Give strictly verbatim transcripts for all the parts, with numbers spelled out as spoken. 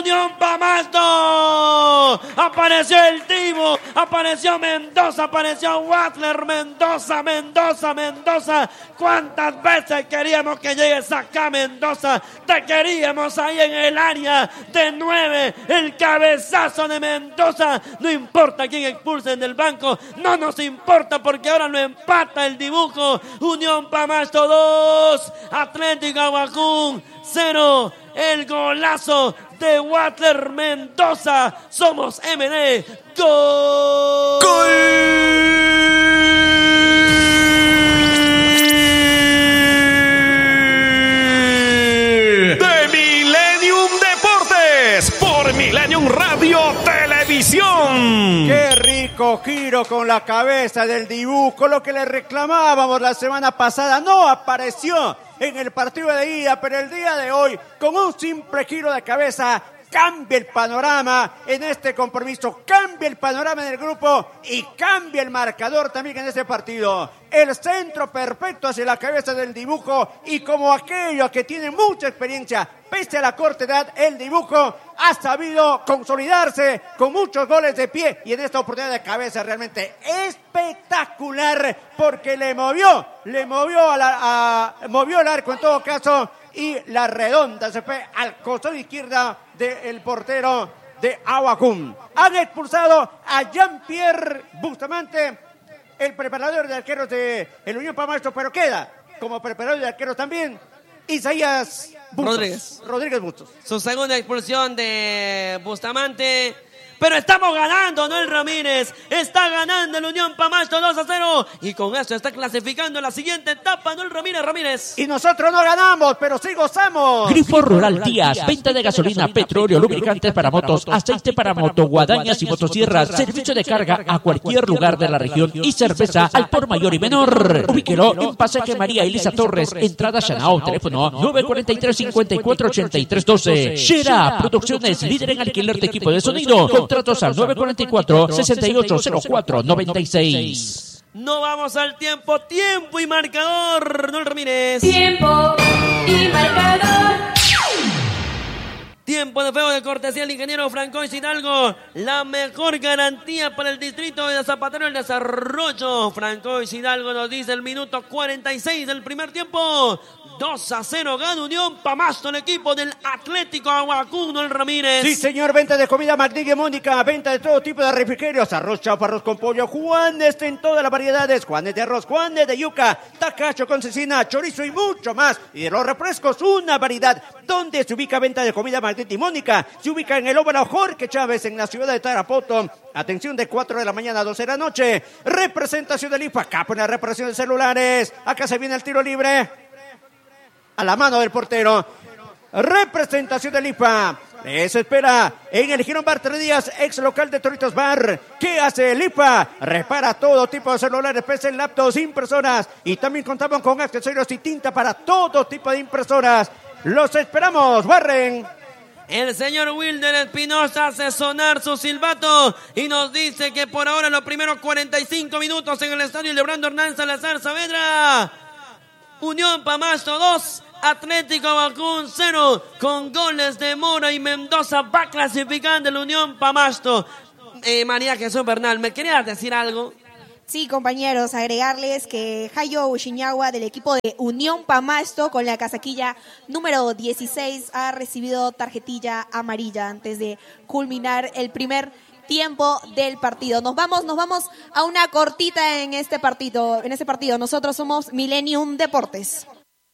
Unión Pamarsto. Apareció el Dibu, apareció Mendoza, apareció Wattler, Mendoza, Mendoza, Mendoza. ¿Cuántas veces queríamos que llegues acá, Mendoza? Te queríamos ahí en el área de nueve. El cabezazo de Mendoza. No importa quién expulsen del banco, no nos importa porque ahora lo empata el dibujo. Unión Pamarsto dos, Atlético Aguacún cero. El golazo de Wattler Mendoza. Somos M D. ¡Gol! ¡Gol! De Millennium Deportes por Millennium Radio Televisión. ¡Qué rico giro con la cabeza del dibujo! Lo que le reclamábamos la semana pasada no apareció en el partido de ida, pero el día de hoy, con un simple giro de cabeza, cambia el panorama en este compromiso, cambia el panorama en el grupo y cambia el marcador también en este partido. El centro perfecto hacia la cabeza del dibujo y como aquello que tiene mucha experiencia, pese a la corta edad, el dibujo ha sabido consolidarse con muchos goles de pie y en esta oportunidad de cabeza realmente espectacular porque le movió, le movió, a la, a, movió el arco en todo caso y la redonda se fue al costado izquierda del portero de Aguacún. Han expulsado a Jean-Pierre Bustamante, el preparador de arqueros de el Unión Pamarsto, pero queda como preparador de arqueros también Isaías Bustos, Rodríguez. Rodríguez Bustos. Su segunda expulsión de Bustamante. Pero estamos ganando, Noel Ramírez. Está ganando el Unión Pamarsto dos a cero. Y con eso está clasificando en la siguiente etapa, Noel Ramírez Ramírez. Y nosotros no ganamos, pero sí gozamos. Grifo Rural Díaz, venta de gasolina, petróleo, lubricantes para motos, aceite para moto, guadañas y motosierras, servicio de carga a cualquier lugar de la región y cerveza al por mayor y menor. Ubíquelo en Pasaje María Elisa Torres, entrada Chanao, teléfono nueve cuatro tres, cinco cuatro, ocho tres uno dos. Shera Producciones, líder en alquiler de equipo de sonido. Contratos al nueve cuatro cuatro, seis ocho cero cuatro, nueve seis. No vamos al tiempo, tiempo y marcador, Noel Ramírez. Tiempo y marcador. Tiempo de fuego de cortesía del ingeniero Francois Hidalgo. La mejor garantía para el distrito de Zapatero del Desarrollo. Francois Hidalgo nos dice el minuto cuarenta y seis del primer tiempo. dos a cero gana Unión Pamarsto, el equipo del Atlético Aguacún, Noel Ramírez. Sí, señor, venta de comida Martínez Mónica, venta de todo tipo de refrigerios, arroz chaufa, arroz con pollo, Juanes en todas las variedades, Juanes de arroz, Juanes de yuca, tacacho con cecina, chorizo y mucho más. Y de los refrescos, una variedad. ¿Dónde se ubica venta de comida Martínez Mónica? Se ubica en el óvalo Jorge Chávez, en la ciudad de Tarapoto. Atención, de cuatro de la mañana a doce de la noche. Representación del I F A, acá por la reparación de celulares. Acá se viene el tiro libre. A la mano del portero. Representación del I F A. Les espera en el Girón Bar Tres Días, ex local de Toritos Bar. ¿Qué hace el I F A? Repara todo tipo de celulares, P C, laptops, impresoras. Y también contamos con accesorios y tinta para todo tipo de impresoras. Los esperamos, Warren. El señor Wilder Espinosa hace sonar su silbato y nos dice que por ahora los primeros cuarenta y cinco minutos en el estadio Lebrando Hernán Salazar Saavedra. Unión Pamarsto dos, Atlético Aguacún cero, con goles de Mora y Mendoza va clasificando el Unión Pamarsto. Eh, María Jesús Bernal, ¿me querías decir algo? Sí, compañeros, agregarles que Hayo Ushiñagua del equipo de Unión Pamarsto con la casaquilla número dieciséis ha recibido tarjetilla amarilla antes de culminar el primer tiempo del partido. Nos vamos, nos vamos a una cortita en este partido, en este partido. Nosotros somos Millennium Deportes.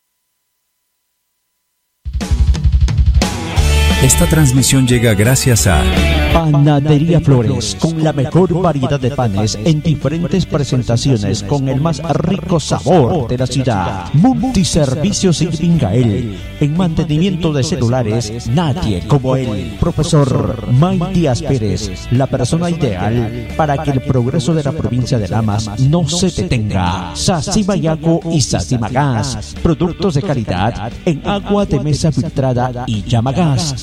Esta transmisión llega gracias a Panadería Flores, con la mejor variedad de panes en diferentes presentaciones con el más rico sabor de la ciudad. Multiservicios Irvingael, en mantenimiento de celulares, nadie como él. Profesor May Díaz Pérez, la persona ideal para que el progreso de la provincia de Lamas no se detenga. Sacimayaco y Sacimagas, productos de calidad en agua de mesa filtrada y Llamagas,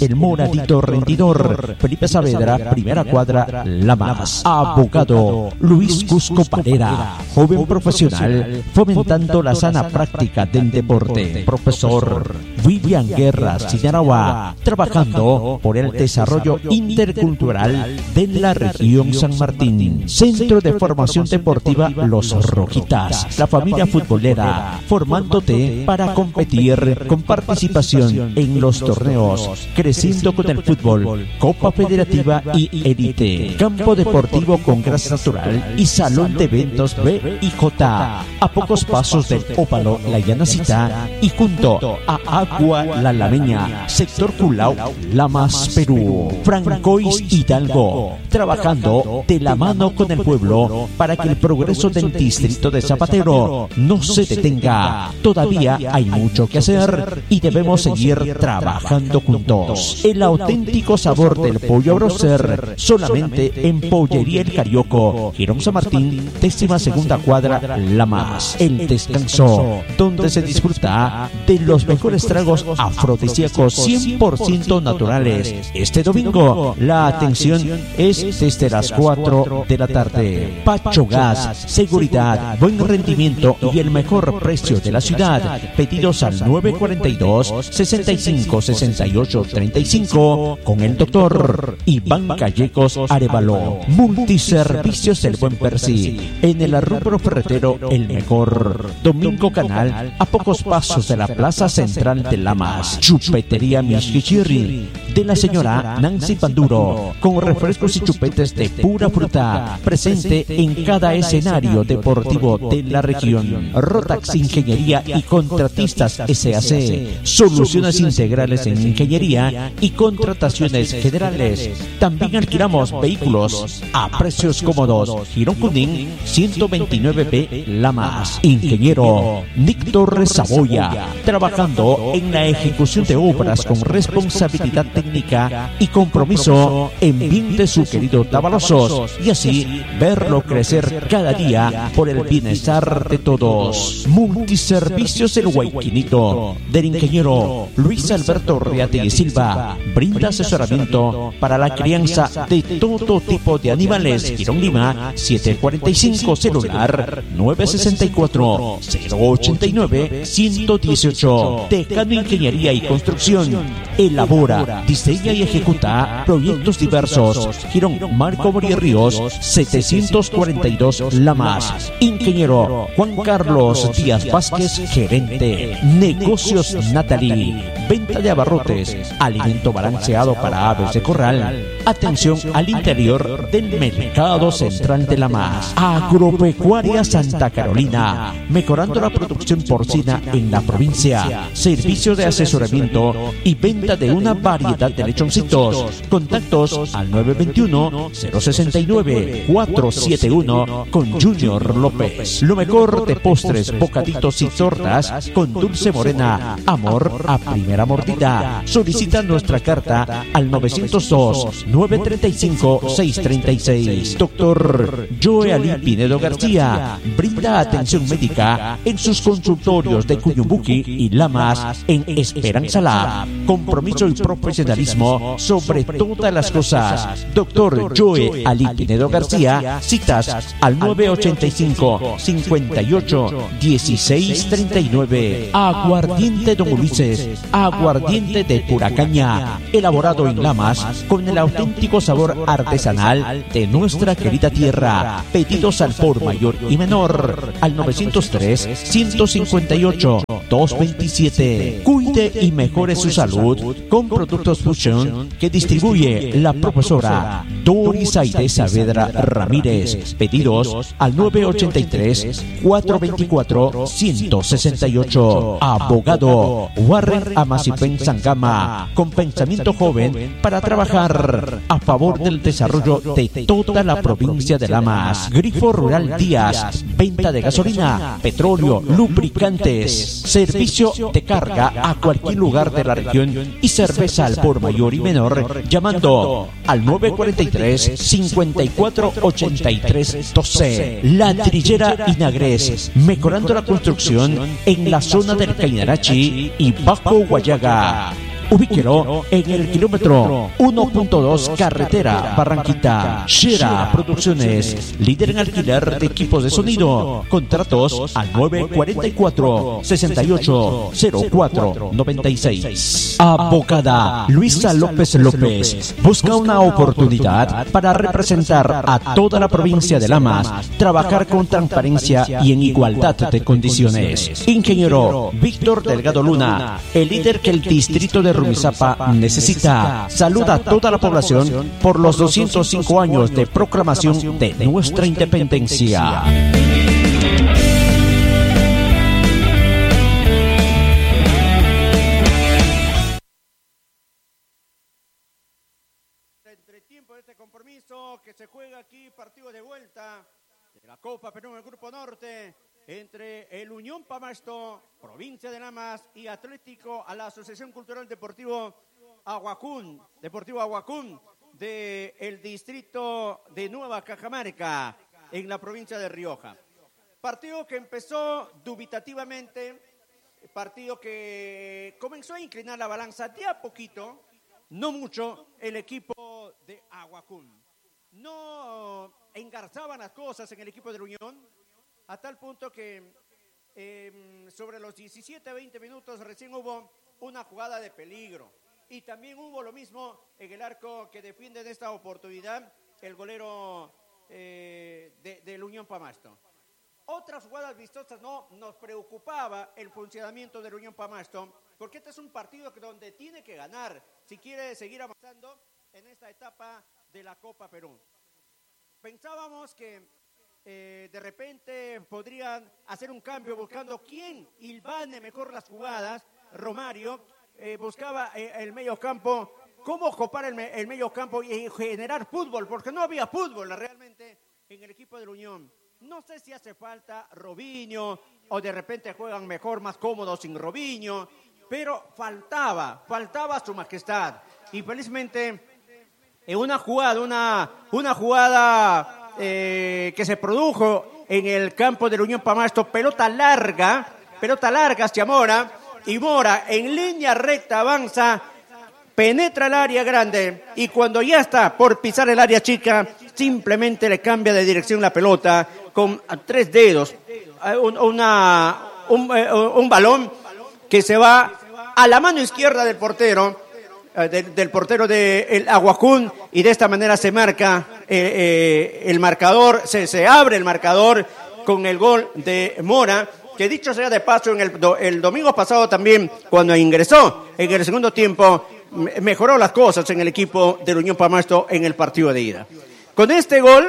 el moradito rendidor. Felipe Saavedra, primera cuadra, Lamas. Abogado Luis Cusco Parera, joven profesional, fomentando la sana práctica del deporte. Profesor William Guerra Sinarawa, trabajando por el desarrollo intercultural de la región San Martín. Centro de Formación Deportiva Los Rojitas, la familia futbolera, formándote para competir con participación en los torneos, creciendo con el fútbol, Copa Federativa y Élite, campo deportivo con grasa natural y salón de eventos B y J, a pocos pasos del Ópalo La Llanacita y junto a Agua La Lameña, sector Culao, Lamas, Perú. Francois Hidalgo, trabajando de la mano con el pueblo para que el progreso del distrito de Zapatero no se detenga. Todavía hay mucho que hacer y debemos seguir trabajando juntos. El auténtico sabor del pollo a brocer solamente en Pollería El Carioco, Girón San Martín, décima segunda cuadra, Lamas. El descanso, donde se disfruta de los mejores tragos afrodisíacos cien por ciento naturales. Este domingo la atención es desde las cuatro de la tarde. Pacho Gas, seguridad, buen rendimiento y el mejor precio de la ciudad. Pedidos al nueve cuarenta y dos, sesenta y cinco, sesenta y ocho, treinta y cinco con el doctor Iván Callecos Arevalo. Multiservicios El Buen Percy, en el rubro ferretero el mejor. Domingo Canal, a pocos pasos de la plaza central de Lamas. Chupetería Mishkichirri, de la señora Nancy Panduro, con refrescos y chupetes de pura fruta, presente en cada escenario deportivo de la región. Rotax Ingeniería y Contratistas S A C, soluciones integrales en ingeniería y contrataciones generales. También alquilamos vehículos a precios cómodos. Girón Junín, ciento veintinueve B, Lamas. Ingeniero Nick Torres Saboya, trabajando en la ejecución de obras con responsabilidad técnica y compromiso en bien de su querido Tabalosos, y así verlo crecer cada día por el bienestar de todos. Multiservicios El Guayquinito, del ingeniero Luis Alberto Reate y Silva, brinda asesoramiento para la crianza de todo tipo de animales. Girón Lima, siete cuarenta y cinco, celular nueve sesenta y cuatro, cero ochenta y nueve, ciento dieciocho. Tecano Ingeniería y Construcción, elabora, diseña y ejecuta proyectos diversos. Girón Marco Morir Ríos, setecientos cuarenta y dos, Lamas. Ingeniero Juan Carlos Díaz Vázquez, gerente. Negocios Natalie, venta de abarrotes, alimento balanceado para aves de corral. Atención al interior del mercado central de Lamas. Agropecuaria Santa Carolina, mejorando la producción porcina en la provincia. Servicio de asesoramiento y venta de una variedad de lechoncitos. Contactos al nueve veintiuno, cero sesenta y nueve, cuatrocientos setenta y uno con Junior López. Lo mejor de postres, bocaditos y tortas con Dulce Morena. Amor a primera mordida. Solicita nuestra carta al novecientos dos, nueve treinta y cinco, seiscientos treinta y seis. Doctor Joe Ali Pinedo García, brinda atención médica en sus consultorios de Cuyumbuqui y Lamas en Esperanza Lab. Compromiso y profesionalismo sobre todas las cosas. Doctor Joe Ali Pinedo García, citas al nueve ochenta y cinco, cincuenta y ocho, dieciséis treinta y nueve. Aguardiente Don Ulises, aguardiente de pura caña, elaborado en Lamas con el auténtico sabor artesanal de nuestra querida tierra. Pedidos al por mayor y menor al novecientos tres, ciento cincuenta y ocho, doscientos veintisiete. Cuide y mejore su salud con productos Fusion que distribuye la profesora Doris Aide Saavedra Ramírez. Pedidos al nueve ochenta y tres, cuatrocientos veinticuatro, ciento sesenta y ocho. Abogado Warren Amacipen Sangama, con pensamiento joven para trabajar a favor del desarrollo de toda la provincia de Lamas. Grifo Rural Díaz, venta de gasolina, petróleo, lubricantes, servicio de carga a cualquier lugar de la región y cerveza al por mayor y menor, llamando al nueve cuarenta y tres, cincuenta y cuatro, ochenta y tres, doce. La Trillera Inagres, mejorando la construcción en la zona del Cainarachi y Bajo Guayaga. Ubíquelo en el kilómetro uno punto dos carretera Barranquita. Shera Producciones, líder en alquiler de equipos de sonido. Contratos al nueve cuatro cuatro, seis ocho cero cuatro nueve seis. Abogada Luisa López López busca una oportunidad para representar a toda la provincia de Lamas, trabajar con transparencia y en igualdad de condiciones. Ingeniero Víctor Delgado Luna, el líder que el distrito de Rumizápa necesita. Saluda a toda la población por los doscientos cinco años de proclamación de nuestra independencia. Entretiempo de este compromiso que se juega aquí, partido de vuelta de la Copa Perú en el Grupo Norte, entre el Unión Pamasto, provincia de Lamas, y Atlético a la Asociación Cultural Deportivo Aguacún, Deportivo Aguacún, del distrito de Nueva Cajamarca, en la provincia de Rioja. Partido que empezó dubitativamente, partido que comenzó a inclinar la balanza de a poquito, no mucho, el equipo de Aguacún. No engarzaban las cosas en el equipo de la Unión, a tal punto que eh, sobre los diecisiete a veinte minutos recién hubo una jugada de peligro. Y también hubo lo mismo en el arco que defiende en esta oportunidad el golero eh, de, del Unión Pamasto. Otras jugadas vistosas no nos preocupaba el funcionamiento del Unión Pamasto, porque este es un partido que donde tiene que ganar si quiere seguir avanzando en esta etapa de la Copa Perú. Pensábamos que eh, de repente podrían hacer un cambio buscando quién hilvane mejor las jugadas. Romario eh, buscaba eh, el medio campo, cómo copar el, el medio campo y generar fútbol, porque no había fútbol realmente en el equipo de la Unión. No sé si hace falta Robinho o de repente juegan mejor, más cómodos sin Robinho, pero faltaba, faltaba su majestad. Y felizmente en una jugada, una, una jugada eh, que se produjo en el campo de la Unión Pamasto, pelota larga, pelota larga hacia Mora, y Mora en línea recta avanza, penetra el área grande y cuando ya está por pisar el área chica, simplemente le cambia de dirección la pelota con tres dedos, un, una, un, un balón que se va a la mano izquierda del portero, del, del portero del Aguacún, y de esta manera se marca eh, eh, el marcador, se, se abre el marcador con el gol de Mora, que dicho sea de paso, en el, el domingo pasado también, cuando ingresó en el segundo tiempo, mejoró las cosas en el equipo del Unión Pamasto en el partido de ida. Con este gol,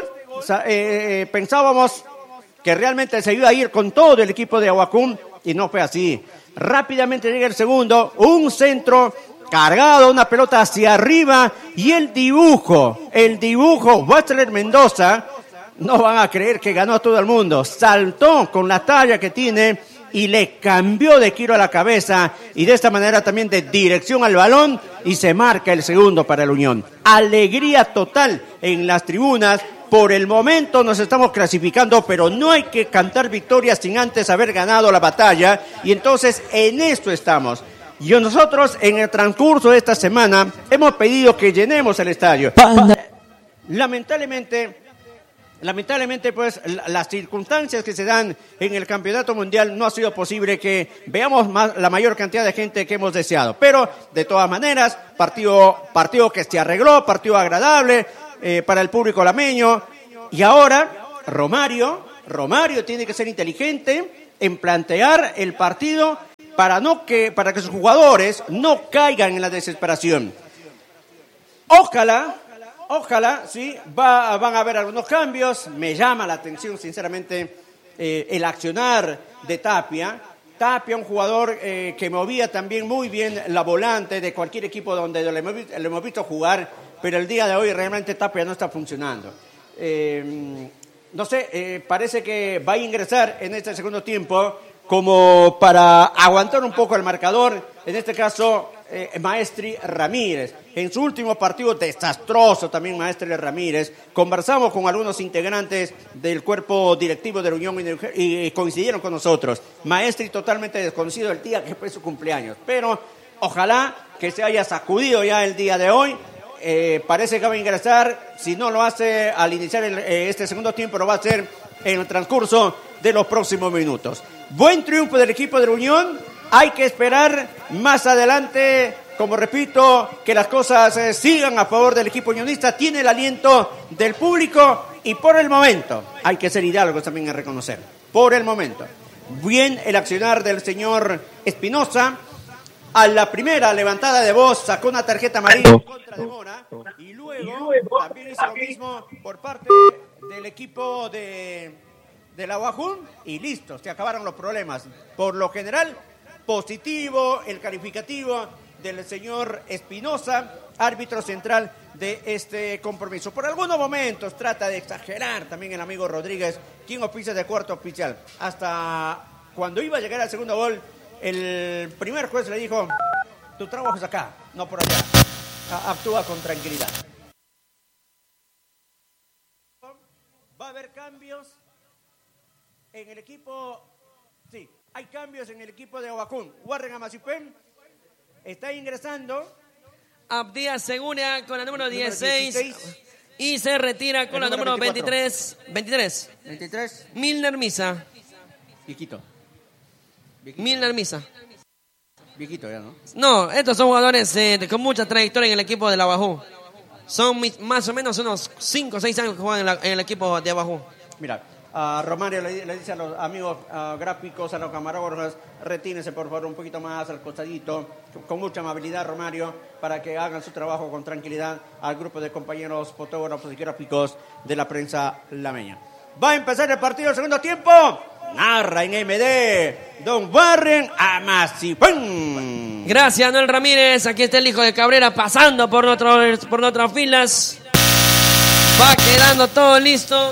eh, pensábamos que realmente se iba a ir con todo el equipo de Aguacún, y no fue así. Rápidamente llega el segundo, un centro cargado, una pelota hacia arriba, y el dibujo, el dibujo, Wastler Mendoza, no van a creer que ganó a todo el mundo, saltó con la talla que tiene y le cambió de giro a la cabeza, y de esta manera también de dirección al balón, y se marca el segundo para el Unión. Alegría total en las tribunas. Por el momento nos estamos clasificando, pero no hay que cantar victorias sin antes haber ganado la batalla, y entonces en esto estamos. Y nosotros en el transcurso de esta semana hemos pedido que llenemos el estadio. Lamentablemente, lamentablemente pues las circunstancias que se dan en el campeonato mundial no ha sido posible que veamos más, la mayor cantidad de gente que hemos deseado. Pero de todas maneras, partido, partido que se arregló, partido agradable eh, para el público lameño. Y ahora Romario, Romario tiene que ser inteligente en plantear el partido para no que para que sus jugadores no caigan en la desesperación. Ojalá, ojalá, sí, va, van a haber algunos cambios. Me llama la atención, sinceramente, eh, el accionar de Tapia. Tapia, un jugador eh, que movía también muy bien la volante de cualquier equipo donde lo hemos, lo hemos visto jugar, pero el día de hoy realmente Tapia no está funcionando. Eh, no sé, eh, parece que va a ingresar en este segundo tiempo como para aguantar un poco el marcador, en este caso eh, Maestri Ramírez. En su último partido desastroso también Maestri Ramírez. Conversamos con algunos integrantes del cuerpo directivo de la Unión y, y coincidieron con nosotros. Maestri totalmente desconocido el día que fue su cumpleaños, pero Ojalá que se haya sacudido ya el día de hoy. Eh, parece que va a ingresar. Si no lo hace al iniciar el, eh, este segundo tiempo, lo va a hacer en el transcurso de los próximos minutos. Buen triunfo del equipo de la Unión. Hay que esperar más adelante, como repito, que las cosas eh, sigan a favor del equipo unionista. Tiene el aliento del público y por el momento, hay que ser hidalgos también a reconocer, por el momento. Bien el accionar del señor Espinosa. A la primera levantada de voz sacó una tarjeta amarilla en contra de Mora y luego también hizo lo mismo por parte del equipo de, de la Guajún y listo, se acabaron los problemas. Por lo general, positivo el calificativo del señor Espinosa, árbitro central de este compromiso. Por algunos momentos trata de exagerar también el amigo Rodríguez, quien oficia de cuarto oficial. Hasta cuando iba a llegar al segundo gol, el primer juez le dijo: tu trabajo es acá, no por allá. Actúa con tranquilidad. Va a haber cambios en el equipo. Sí, hay cambios en el equipo de Ovacún. Warren Amazipén está ingresando. Abdías Segura con la número dieciséis y se retira con la número veintitrés. veintitrés. veintitrés. Milner Misa. Viejito. Viejito. Milner Misa. Viejito ya, ¿no? No, estos son jugadores eh, con mucha trayectoria en el equipo de la Bajú. Son mi, más o menos unos cinco o seis años que juegan en, la, en el equipo de Bajú. Mira, a uh, Romario le, le dice a los amigos uh, gráficos, a los camarógrafos: retínese por favor un poquito más al costadito, con mucha amabilidad, Romario, para que hagan su trabajo con tranquilidad al grupo de compañeros fotógrafos y gráficos de la prensa lameña. Va a empezar el partido, el segundo tiempo. Narra en M D Don Warren Amazipén. Gracias, Noel Ramírez. Aquí está el hijo de Cabrera pasando por, nuestro, por nuestras filas. Va quedando todo listo.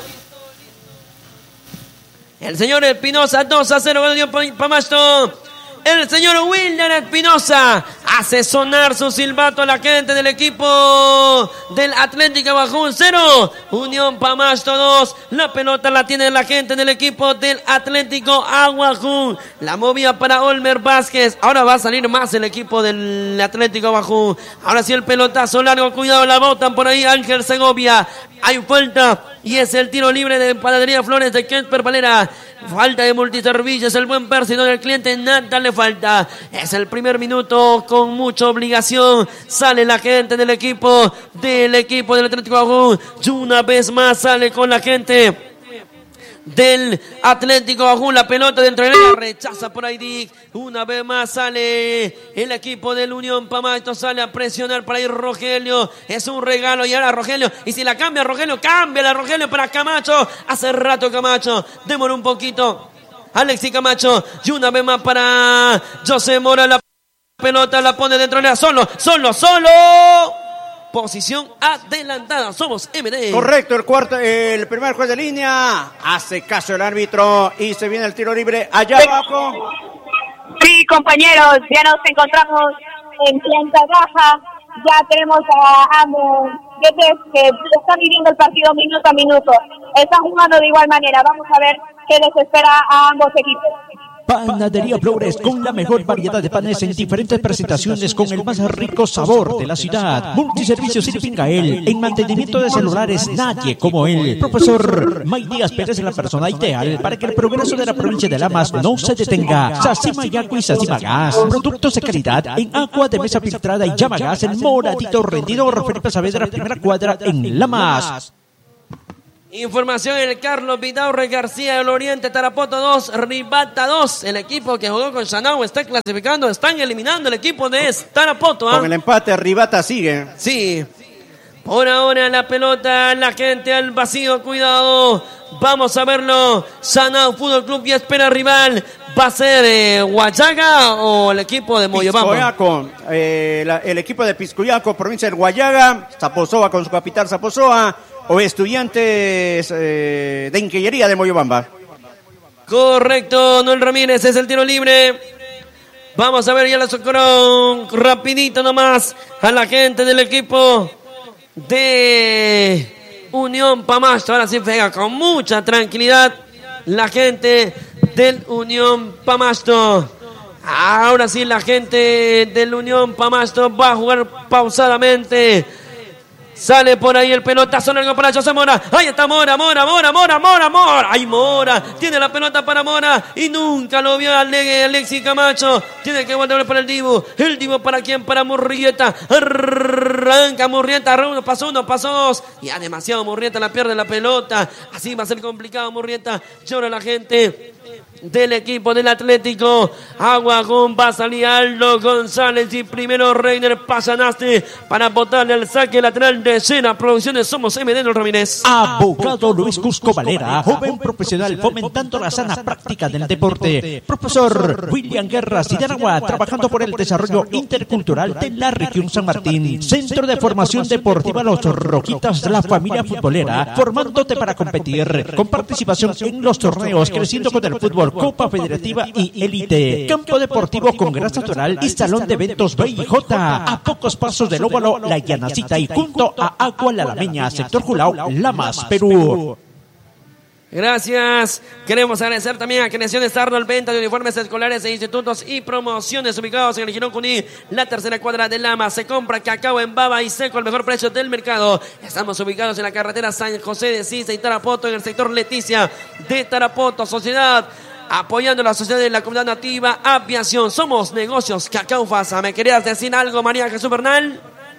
El señor Espinosa, dos a cero, Unión Pamasto. El señor Wilder Espinosa hace sonar su silbato a la gente del equipo del Atlético Bajún. Cero, Unión Pamasto dos. La pelota la tiene la gente del equipo del Atlético Aguajún. La movía para Olmer Vázquez. Ahora va a salir más el equipo del Atlético Bajún. Ahora sí el pelotazo largo. Cuidado, la botan por ahí Ángel Segovia. Hay falta y es el tiro libre de Panadería Flores de Kemper Valera. Falta de multiservicios, el buen Persidón del cliente, nada le falta. Es el primer minuto con mucha obligación. Sale la gente del equipo, del equipo del Atlético Bajún. Y una vez más sale con la gente del Atlético Bajún. La pelota dentro del área, rechaza por ahí Dick. Una vez más sale el equipo del Unión Pamasto, sale a presionar para ir Rogelio. Es un regalo y ahora Rogelio. Y si la cambia Rogelio, cambia la Rogelio para Camacho. Hace rato Camacho demora un poquito. Alexis Camacho. Y una vez más para José Mora. La pelota la pone dentro del área. Solo, solo, solo. Posición adelantada, somos M D. Correcto, el cuarto, el primer juez de línea hace caso el árbitro y se viene el tiro libre allá abajo. Sí, compañeros, ya nos encontramos en planta baja, ya tenemos a ambos que están viviendo el partido minuto a minuto, están jugando de igual manera, vamos a ver qué les espera a ambos equipos. Panadería Flores, con la mejor variedad de panes en diferentes presentaciones con el más rico sabor de la ciudad. Multiservicios Sirpingael, en mantenimiento de celulares nadie como él. Profesor May Díaz Pérez es la persona ideal para que el progreso de la provincia de Lamas no se detenga. Sacima Yaco y Sacima Gas, productos de calidad en agua de mesa filtrada y llama gas en Moradito Rendidor. Felipe Saavedra, primera cuadra en Lamas. Información en el Carlos Vidaurre García del Oriente, Tarapoto dos, Ribata dos. El equipo que jugó con Sanau está clasificando, están eliminando el equipo de Tarapoto. ¿eh? Con el empate, Ribata sigue. Sí. Por ahora la pelota, la gente al vacío, cuidado. Vamos a verlo. Sanau Fútbol Club y espera rival. ¿Va a ser eh, Guayaga o el equipo de Moyobamba? Piscoyaco, eh, la, el equipo de Piscoyaco, provincia del Guayaga. Zaposoa con su capital Zaposoa. O Estudiantes eh, de Inquillería de Moyobamba. Correcto, Noel Ramírez es el tiro libre. Vamos a ver, ya la socorrón rapidito nomás a la gente del equipo de Unión Pamasto. Ahora sí pega con mucha tranquilidad la gente del Unión Pamasto. Ahora sí la gente del Unión Pamasto va a jugar pausadamente. Sale por ahí el pelotazo largo para José Mora. Ahí está Mora, Mora, Mora, Mora, Mora, Mora. Ay, Mora. Tiene la pelota para Mora. Y nunca lo vio Alexis Camacho. Tiene que volver para el Dibu. El Dibu para quién? Para Murrieta. Arranca Murrieta. Uno pasó uno, pasó dos. Ya demasiado Murrieta la pierde la pelota. Así va a ser complicado Murrieta. Llora la gente del equipo del Atlético. Agua con Basalí, Aldo González y primero Reiner Pasanaste para botarle el saque lateral de escena. Producciones Somos M D N Ramírez. Abogado Luis Cusco Valera, joven profesional fomentando la sana práctica del deporte. Profesor William Guerra Sidaragua, trabajando por el desarrollo intercultural de la región San Martín. Centro de Formación Deportiva Los Roquitas de la Familia Futbolera, formándote para competir, con participación en los torneos, creciendo con el fútbol, Copa Federativa y Elite. Campo deportivo con grasa natural y salón de eventos B y J. A pocos pasos del óvalo La Llanacita y junto a Agua La Lameña, sector Julao, Lamas, Perú. Gracias. Queremos agradecer también a Creaciones Arnold, venta de uniformes escolares e institutos y promociones ubicados en el Girón Cuní, la tercera cuadra de Lama. Se compra cacao en baba y seco al mejor precio del mercado. Estamos ubicados en la carretera San José de Sisa y Tarapoto, en el sector Leticia de Tarapoto. Sociedad apoyando a la sociedad de la comunidad nativa, aviación. Somos negocios Cacao Fasa. ¿Me querías decir algo, María Jesús Bernal?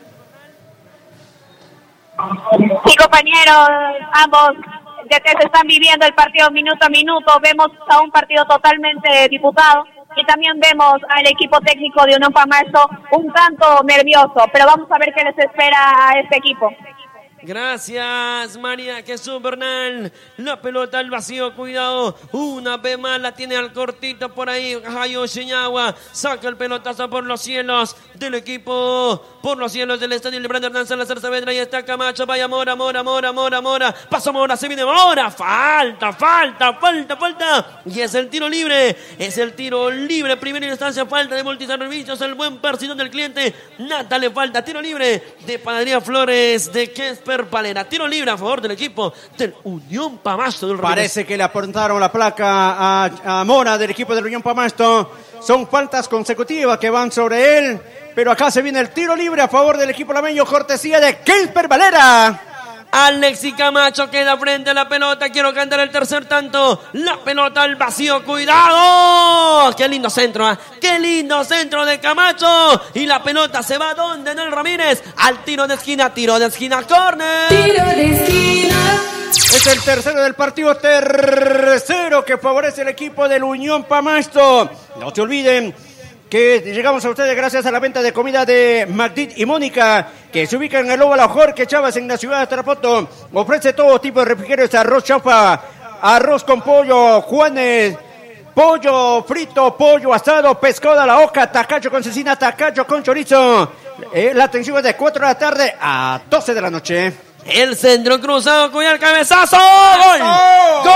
Sí, compañeros, ambos de que se están viviendo el partido minuto a minuto. Vemos a un partido totalmente disputado y también vemos al equipo técnico de Unión Pamasto un tanto nervioso, pero vamos a ver qué les espera a este equipo. Gracias, María Jesús Bernal. La pelota al vacío, cuidado. Una vez más la tiene al cortito por ahí. Hayo Shiñagua saca el pelotazo por los cielos del equipo. Por los cielos del estadio Librando Hernán Salazar Saavedra. Ahí está Camacho. Vaya Mora, Mora, Mora, Mora, Mora. Pasó Mora, se viene Mora. Falta, falta, falta, falta. Y es el tiro libre. Es el tiro libre. Primera instancia, falta de Multiservicios. El buen persidón del cliente. Nada le falta. Tiro libre de Panadería Flores de Kesper Valera. Tiro libre a favor del equipo del Unión Pamasto del Parece que le apuntaron la placa a, a Mora del equipo del Unión Pamasto. Son faltas consecutivas que van sobre él, pero acá se viene el tiro libre a favor del equipo lameño, cortesía de Kesper Valera. Alexis Camacho queda frente a la pelota. Quiero cantar el tercer tanto. La pelota al vacío. ¡Cuidado! ¡Qué lindo centro! ¿eh? ¡Qué lindo centro de Camacho! Y la pelota se va donde Nel Ramírez. Al tiro de esquina. Tiro de esquina. ¡Córner! Tiro de esquina. Es el tercero del partido. Tercero que favorece el equipo del Unión Pamasto. No se olviden que llegamos a ustedes gracias a la venta de comida de Magdit y Mónica, que se ubica en el óvalo Jorge Chávez en la ciudad de Tarapoto. Ofrece todo tipo de refrigerios, arroz chaufa, arroz con pollo, Juanes, pollo frito, pollo asado, pescado a la oca, tacacho con cecina, tacacho con chorizo. Eh, la atención es de cuatro de la tarde a doce de la noche. El centro cruzado con el cabezazo. ¡Gol! ¡Gol!